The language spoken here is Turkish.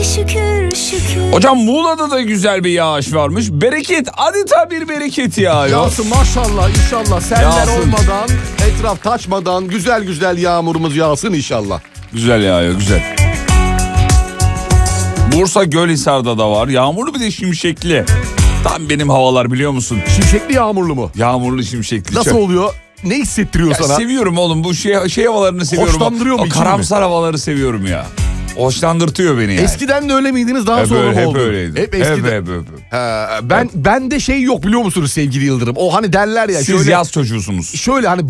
şükür şükür. Hocam Muğla'da da güzel bir yağış varmış. Bereket, adeta bir bereket yağıyor. Yağsın maşallah, inşallah seller Yağsın. olmadan, etraf taşmadan güzel güzel yağmurumuz yağsın inşallah. Güzel yağıyor, güzel. Bursa Gölhisar'da da var. Yağmurlu bir de şimşekli. Tam benim havalar, biliyor musun? Şimşekli yağmurlu mu? Yağmurlu şimşekli. Nasıl oluyor? Ne hissettiriyor Ya sana? seviyorum oğlum, bu şey havalarını seviyorum. Hoşlandırıyor mu O içini karamsar havaları seviyorum ya. Hoşlandırtıyor beni yani. Eskiden de öyle miydiniz, daha sonra mı hep oldu? öyleydi. Hep eskiden. Ben de şey yok biliyor musunuz sevgili Yıldırım? O hani derler ya Siz şöyle. yaz çocuğusunuz. Şöyle hani